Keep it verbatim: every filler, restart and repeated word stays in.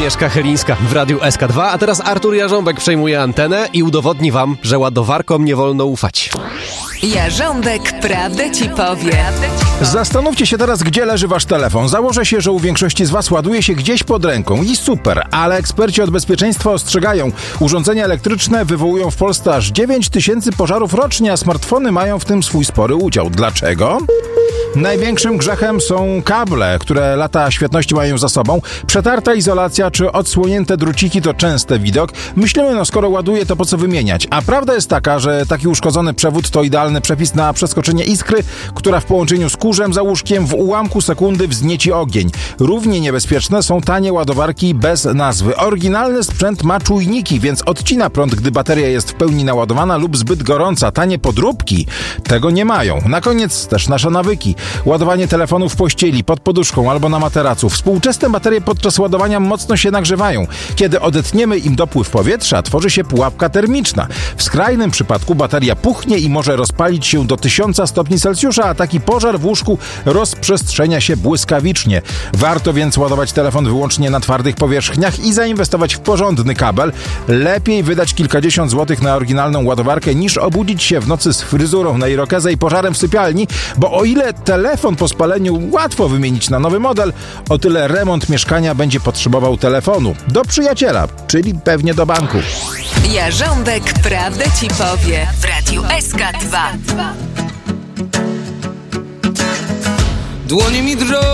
Agnieszka Chylińska w Radiu S K dwa, a teraz Artur Jarząbek przejmuje antenę i udowodni wam, że ładowarkom nie wolno ufać. Jarząbek prawdę ci powie. Zastanówcie się teraz, gdzie leży wasz telefon. Założę się, że u większości z was ładuje się gdzieś pod ręką i super, ale eksperci od bezpieczeństwa ostrzegają. Urządzenia elektryczne wywołują w Polsce aż dziewięć tysięcy pożarów rocznie, a smartfony mają w tym swój spory udział. Dlaczego? Największym grzechem są kable, które lata świetności mają za sobą. Przetarta izolacja czy odsłonięte druciki to częsty widok. Myślimy, no skoro ładuje, to po co wymieniać? A prawda jest taka, że taki uszkodzony przewód to idealny przepis na przeskoczenie iskry, która w połączeniu z kurzem za łóżkiem w ułamku sekundy wznieci ogień. Równie niebezpieczne są tanie ładowarki bez nazwy. Oryginalny sprzęt ma czujniki, więc odcina prąd, gdy bateria jest w pełni naładowana lub zbyt gorąca. Tanie podróbki tego nie mają. Na koniec też nasze nawyki. Ładowanie telefonu w pościeli, pod poduszką albo na materacu. Współczesne baterie podczas ładowania mocno się nagrzewają. Kiedy odetniemy im dopływ powietrza, tworzy się pułapka termiczna. W skrajnym przypadku bateria puchnie i może rozpalić się do tysiąca stopni Celsjusza, a taki pożar w łóżku rozprzestrzenia się błyskawicznie. Warto więc ładować telefon wyłącznie na twardych powierzchniach i zainwestować w porządny kabel. Lepiej wydać kilkadziesiąt złotych na oryginalną ładowarkę, niż obudzić się w nocy z fryzurą na irokezę i pożarem w sypialni, bo o ile telefon po spaleniu łatwo wymienić na nowy model, o tyle remont mieszkania będzie potrzebował telefonu. Do przyjaciela, czyli pewnie do banku. Jarząbek prawdę ci powie w Radiu S K dwa. Dłonie mi drżą.